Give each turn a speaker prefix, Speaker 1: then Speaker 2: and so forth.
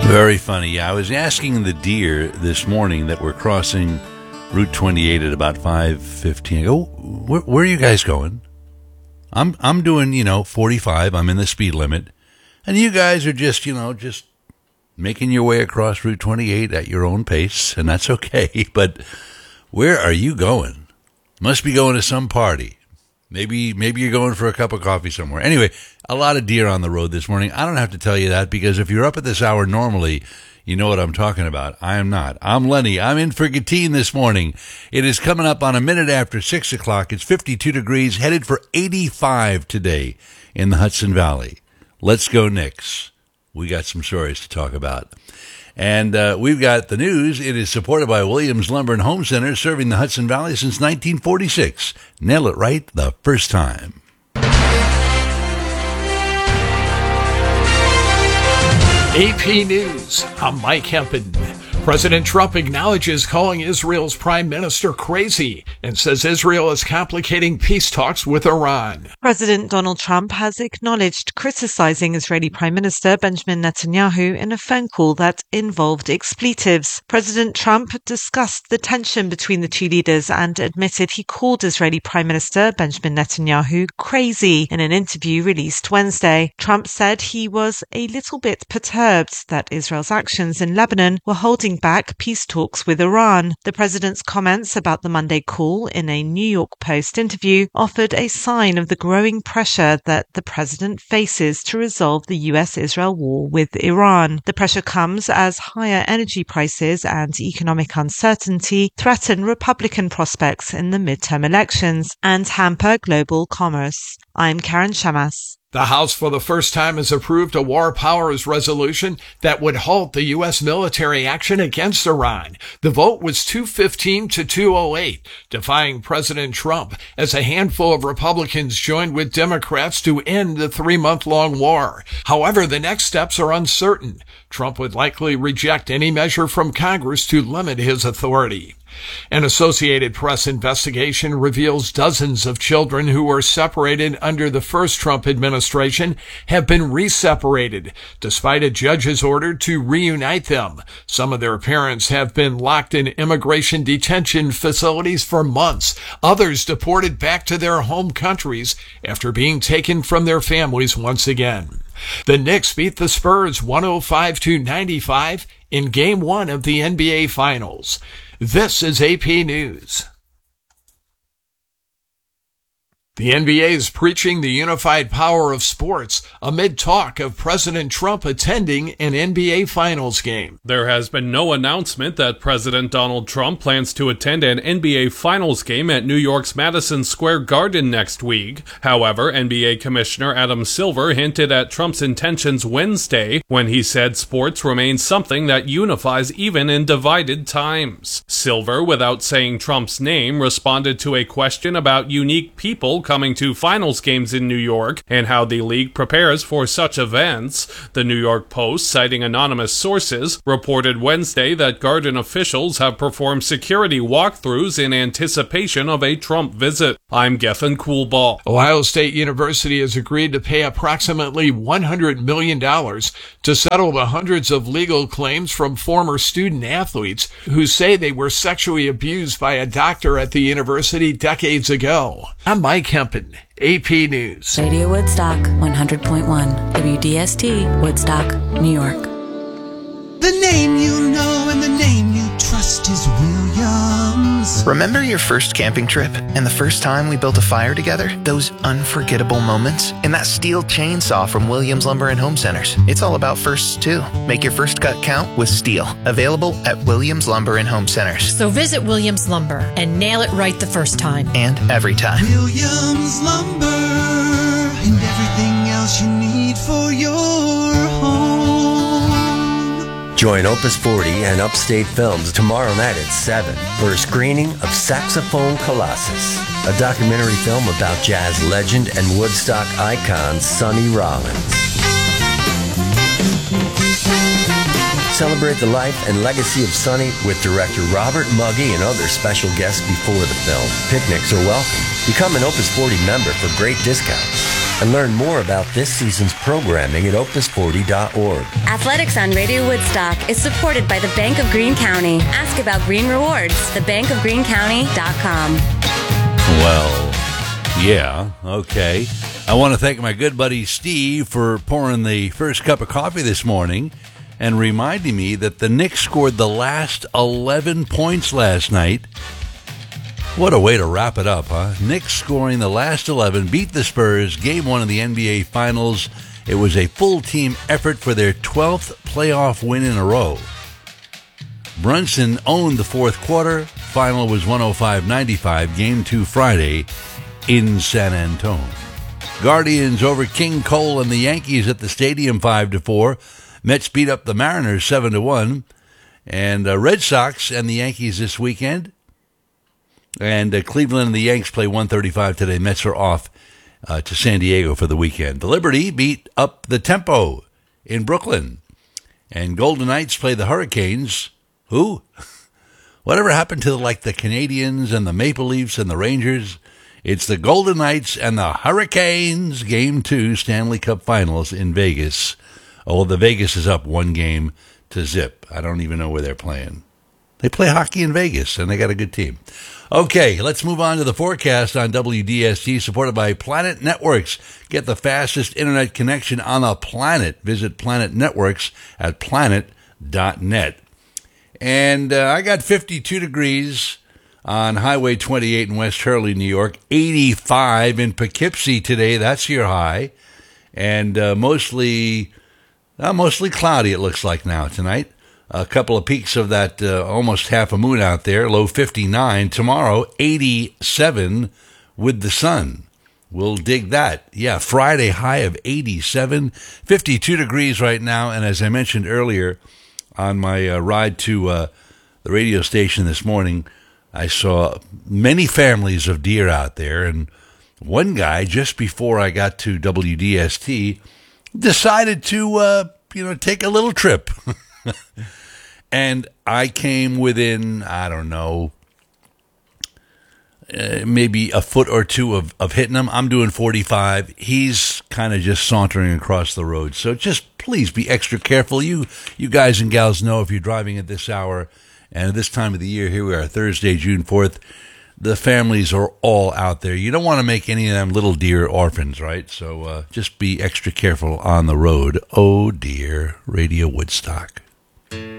Speaker 1: Very funny. Yeah, I was asking the deer this morning that we're crossing Route 28 at about 5:15. I go, where are you guys going? I'm doing, 45. I'm in the speed limit. And you guys are just making your way across Route 28 at your own pace, and that's okay. But where are you going? Must be going to some party. Maybe you're going for a cup of coffee somewhere. Anyway, a lot of deer on the road this morning. I don't have to tell you that because if you're up at this hour normally, you know what I'm talking about. I am not. I'm Lenny. I'm in for Gatine this morning. It is coming up on a minute after 6 o'clock. It's 52 degrees, headed for 85 today in the Hudson Valley. Let's go Knicks. We got some stories to talk about. And we've got the news. It is supported by Williams Lumber and Home Center, serving the Hudson Valley since 1946. Nail it right the first time.
Speaker 2: AP News, I'm Mike Hempen. President Trump acknowledges calling Israel's prime minister crazy and says Israel is complicating peace talks with Iran.
Speaker 3: President Donald Trump has acknowledged criticizing Israeli Prime Minister Benjamin Netanyahu in a phone call that involved expletives. President Trump discussed the tension between the two leaders and admitted he called Israeli Prime Minister Benjamin Netanyahu crazy in an interview released Wednesday. Trump said he was a little bit perturbed that Israel's actions in Lebanon were holding back peace talks with Iran. The president's comments about the Monday call in a New York Post interview offered a sign of the growing pressure that the president faces to resolve the US-Israel war with Iran. The pressure comes as higher energy prices and economic uncertainty threaten Republican prospects in the midterm elections and hamper global commerce. I'm Karen Shamas.
Speaker 2: The House for the first time has approved a war powers resolution that would halt the U.S. military action against Iran. The vote was 215 to 208, defying President Trump as a handful of Republicans joined with Democrats to end the 3-month-long war. However, the next steps are uncertain. Trump would likely reject any measure from Congress to limit his authority. An Associated Press investigation reveals dozens of children who were separated under the first Trump administration have been re-separated, despite a judge's order to reunite them. Some of their parents have been locked in immigration detention facilities for months. Others deported back to their home countries after being taken from their families once again. The Knicks beat the Spurs 105-95 in Game 1 of the NBA Finals. This is AP News. The NBA is preaching the unified power of sports amid talk of President Trump attending an NBA Finals game.
Speaker 4: There has been no announcement that President Donald Trump plans to attend an NBA Finals game at New York's Madison Square Garden next week. However, NBA Commissioner Adam Silver hinted at Trump's intentions Wednesday when he said sports remains something that unifies even in divided times. Silver, without saying Trump's name, responded to a question about unique people coming to finals games in New York and how the league prepares for such events. The New York Post, citing anonymous sources, reported Wednesday that Garden officials have performed security walkthroughs in anticipation of a Trump visit. I'm Geffen Coolball.
Speaker 2: Ohio State University has agreed to pay approximately $100 million to settle the hundreds of legal claims from former student athletes who say they were sexually abused by a doctor at the university decades ago. I'm Mike Hempen, AP News.
Speaker 5: Radio Woodstock, 100.1, WDST, Woodstock, New York.
Speaker 6: The name you know and the name you trust is Williams.
Speaker 7: Remember your first camping trip and the first time we built a fire together? Those unforgettable moments? And that steel chainsaw from Williams Lumber and Home Centers. It's all about firsts, too. Make your first cut count with steel. Available at Williams Lumber and Home Centers.
Speaker 8: So visit Williams Lumber and nail it right the first time.
Speaker 7: And every time.
Speaker 6: Williams Lumber and everything else you need for your home.
Speaker 9: Join Opus 40 and Upstate Films tomorrow night at 7 for a screening of Saxophone Colossus, a documentary film about jazz legend and Woodstock icon Sonny Rollins. Celebrate the life and legacy of Sonny with director Robert Muggy and other special guests before the film. Picnics are welcome. Become an Opus 40 member for great discounts. And learn more about this season's programming at opus40.org.
Speaker 10: Athletics on Radio Woodstock is supported by the Bank of Greene County. Ask about Green Rewards, thebankofgreenecounty.com.
Speaker 1: Well, yeah, okay. I want to thank my good buddy Steve for pouring the first cup of coffee this morning and reminding me that the Knicks scored the last 11 points last night. What a way to wrap it up, huh? Knicks scoring the last 11, beat the Spurs, Game 1 of the NBA Finals. It was a full team effort for their 12th playoff win in a row. Brunson owned the fourth quarter. Final was 105-95, Game 2 Friday in San Antonio. Guardians over King Cole and the Yankees at the stadium 5-4. Mets beat up the Mariners 7-1. And Red Sox and the Yankees this weekend. And Cleveland and the Yanks play 1:35 today. Mets are off to San Diego for the weekend. The Liberty beat up the Tempo in Brooklyn. And Golden Knights play the Hurricanes. Who? Whatever happened to the Canadians and the Maple Leafs and the Rangers? It's the Golden Knights and the Hurricanes. Game 2 Stanley Cup Finals in Vegas. Oh, well, the Vegas is up 1-0 I don't even know where they're playing. They play hockey in Vegas, and they got a good team. Okay, let's move on to the forecast on WDST, supported by Planet Networks. Get the fastest internet connection on the planet. Visit Planet Networks at planet.net. And I got 52 degrees on Highway 28 in West Hurley, New York. 85 in Poughkeepsie today. That's your high. And mostly cloudy, it looks like now tonight. A couple of peaks of that almost half a moon out there. Low 59. Tomorrow, 87 with the sun. We'll dig that. Yeah, Friday high of 87. 52 degrees right now. And as I mentioned earlier on my ride to the radio station this morning, I saw many families of deer out there. And one guy, just before I got to WDST, decided to, take a little trip. And I came within, I don't know, maybe a foot or two of hitting him. I'm doing 45. He's kind of just sauntering across the road. So just please be extra careful. You guys and gals know if you're driving at this hour and at this time of the year, here we are, Thursday, June 4th, the families are all out there. You don't want to make any of them little deer orphans, right? So just be extra careful on the road. Oh, dear, Radio Woodstock.